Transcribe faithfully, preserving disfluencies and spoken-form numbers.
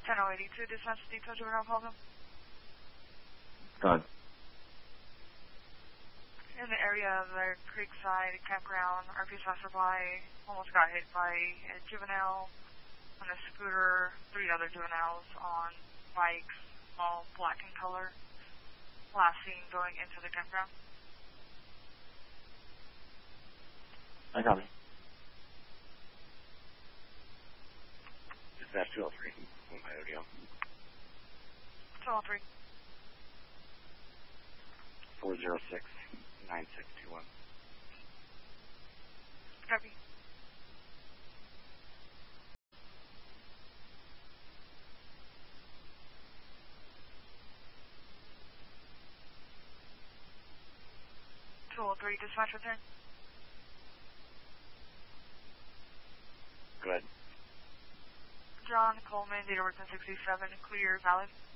ten oh eighty-two, dispatch depot, juvenile problem. Go ahead. In the area of the Creekside campground, R P passerby almost got hit by a juvenile on a scooter, three other juveniles on bikes, all black in color. Last seen going into the campground. I got it. Dispatch two oh three, one by O D O. two oh three. four zero six, nine six two one. Copy. two oh three, dispatch return. Go ahead. John Coleman, date of birth ten sixty-seven, clear, valid.